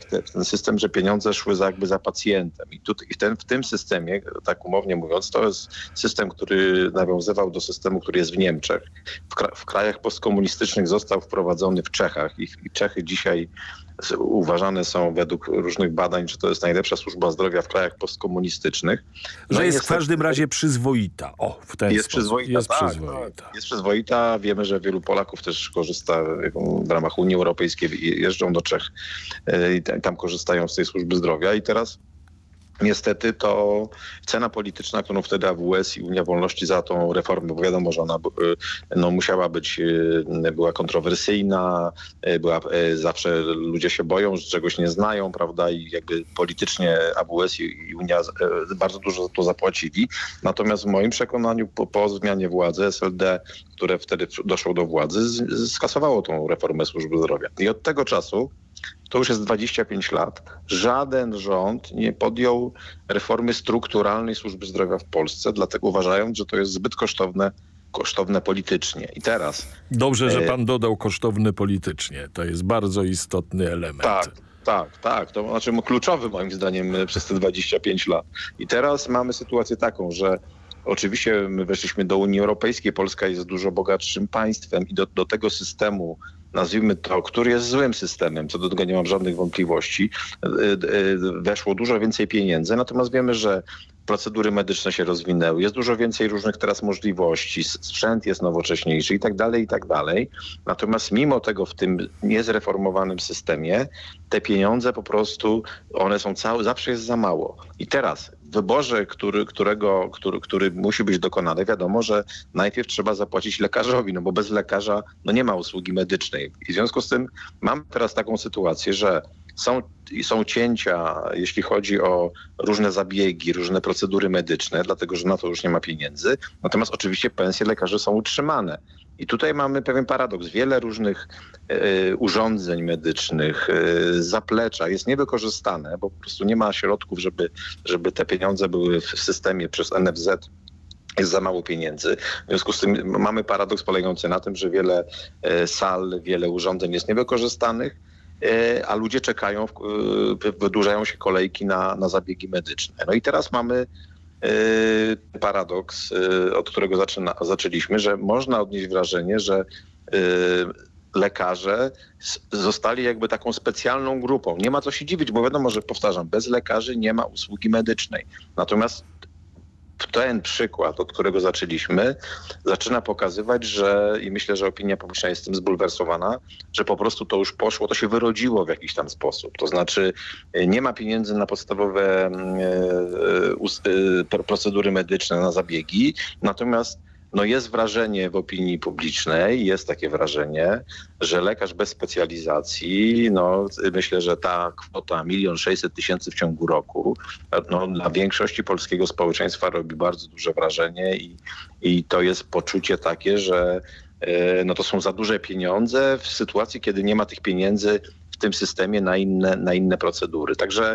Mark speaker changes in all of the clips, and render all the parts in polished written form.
Speaker 1: w ten system, że pieniądze szły jakby za pacjentem. I w tym systemie, tak umownie mówiąc, to jest system, który nawiązywał do systemu, który jest w Niemczech. W krajach postkomunistycznych został wprowadzony w Czechach i Czechy dzisiaj uważane są według różnych badań, że to jest najlepsza służba zdrowia w krajach postkomunistycznych.
Speaker 2: Że jest w każdym razie przyzwoita. O, w ten sposób.
Speaker 1: Przyzwoita. Jest przyzwoita. Wiemy, że wielu Polaków też korzysta w ramach Unii Europejskiej, jeżdżą do Czech i tam korzystają z tej służby zdrowia. I teraz niestety to cena polityczna, którą wtedy AWS i Unia Wolności za tą reformę, bo wiadomo, że ona musiała być, była kontrowersyjna, zawsze ludzie się boją, że czegoś nie znają, prawda, i jakby politycznie AWS i Unia bardzo dużo za to zapłacili. Natomiast w moim przekonaniu po zmianie władzy SLD, które wtedy doszło do władzy, skasowało tą reformę służby zdrowia. I od tego czasu, to już jest 25 lat, żaden rząd nie podjął reformy strukturalnej służby zdrowia w Polsce, dlatego uważając, że to jest zbyt kosztowne politycznie. I teraz...
Speaker 2: Dobrze, że pan dodał kosztowne politycznie. To jest bardzo istotny element.
Speaker 1: Tak. To znaczy kluczowy moim zdaniem przez te 25 lat. I teraz mamy sytuację taką, że oczywiście my weszliśmy do Unii Europejskiej, Polska jest dużo bogatszym państwem i do tego systemu, nazwijmy to, który jest złym systemem, co do tego nie mam żadnych wątpliwości, weszło dużo więcej pieniędzy, natomiast wiemy, że procedury medyczne się rozwinęły, jest dużo więcej różnych teraz możliwości, sprzęt jest nowocześniejszy i tak dalej. Natomiast mimo tego w tym niezreformowanym systemie te pieniądze po prostu, one są zawsze jest za mało. I teraz w wyborze, który musi być dokonany, wiadomo, że najpierw trzeba zapłacić lekarzowi, no bo bez lekarza nie ma usługi medycznej. I w związku z tym mamy teraz taką sytuację, że są cięcia, jeśli chodzi o różne zabiegi, różne procedury medyczne, dlatego że na to już nie ma pieniędzy. Natomiast oczywiście pensje lekarzy są utrzymane. I tutaj mamy pewien paradoks. Wiele różnych urządzeń medycznych, zaplecza jest niewykorzystane, bo po prostu nie ma środków, żeby te pieniądze były w systemie przez NFZ. Jest za mało pieniędzy. W związku z tym mamy paradoks polegający na tym, że wiele sal, wiele urządzeń jest niewykorzystanych, a ludzie czekają, wydłużają się kolejki na zabiegi medyczne. No i teraz mamy paradoks, od którego zaczęliśmy, że można odnieść wrażenie, że lekarze zostali jakby taką specjalną grupą. Nie ma co się dziwić, bo wiadomo, że powtarzam, bez lekarzy nie ma usługi medycznej. Natomiast ten przykład, od którego zaczęliśmy, zaczyna pokazywać, i myślę, że opinia publiczna jest tym zbulwersowana, że po prostu to już poszło, to się wyrodziło w jakiś tam sposób. To znaczy nie ma pieniędzy na podstawowe procedury medyczne, na zabiegi, natomiast jest wrażenie w opinii publicznej, jest takie wrażenie, że lekarz bez specjalizacji, myślę, że ta kwota 1 600 000 w ciągu roku, dla większości polskiego społeczeństwa robi bardzo duże wrażenie i to jest poczucie takie, że to są za duże pieniądze w sytuacji, kiedy nie ma tych pieniędzy w tym systemie na inne procedury. Także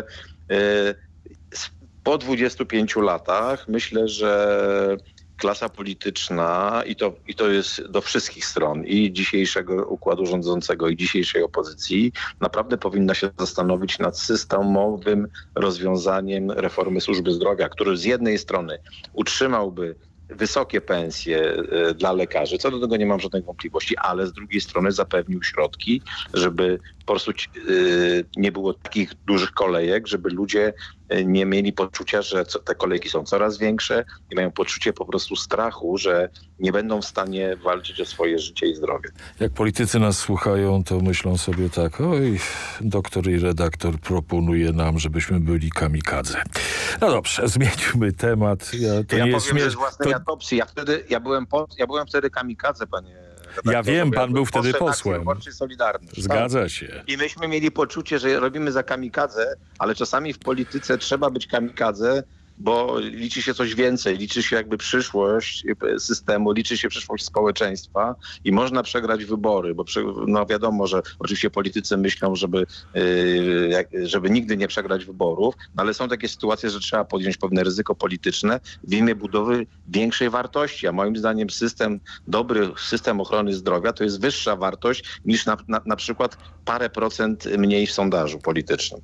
Speaker 1: po 25 latach myślę, że klasa polityczna, i to jest do wszystkich stron, i dzisiejszego układu rządzącego, i dzisiejszej opozycji, naprawdę powinna się zastanowić nad systemowym rozwiązaniem reformy służby zdrowia, który z jednej strony utrzymałby wysokie pensje dla lekarzy, co do tego nie mam żadnych wątpliwości, ale z drugiej strony zapewnił środki, żeby po prostu nie było takich dużych kolejek, żeby ludzie nie mieli poczucia, że te kolejki są coraz większe i mają poczucie po prostu strachu, że nie będą w stanie walczyć o swoje życie i zdrowie.
Speaker 2: Jak politycy nas słuchają, to myślą sobie tak, oj, doktor i redaktor proponuje nam, żebyśmy byli kamikadze. No dobrze, zmieńmy temat.
Speaker 1: Ja powiem ze własnej autopsji. Ja byłem wtedy kamikadze, panie redaktorze.
Speaker 2: Ja wiem, pan był wtedy posłem.
Speaker 1: Solidarność.
Speaker 2: Zgadza się.
Speaker 1: I myśmy mieli poczucie, że robimy za kamikadze, ale czasami w polityce trzeba być kamikadze, bo liczy się coś więcej, liczy się jakby przyszłość systemu, liczy się przyszłość społeczeństwa i można przegrać wybory, bo wiadomo, że oczywiście politycy myślą, żeby nigdy nie przegrać wyborów, ale są takie sytuacje, że trzeba podjąć pewne ryzyko polityczne w imię budowy większej wartości, a moim zdaniem dobry system ochrony zdrowia to jest wyższa wartość niż na przykład parę procent mniej w sondażu politycznym.